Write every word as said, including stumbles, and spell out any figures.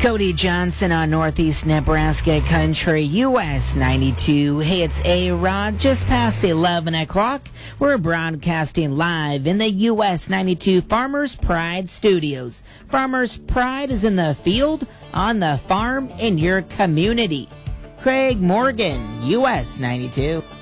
Cody Johnson on Northeast Nebraska Country, U S ninety-two. Hey, it's A-Rod, just past eleven o'clock. We're broadcasting live in the U S ninety-two Farmers Pride Studios. Farmers Pride is in the field, on the farm, in your community. Craig Morgan, U S ninety-two.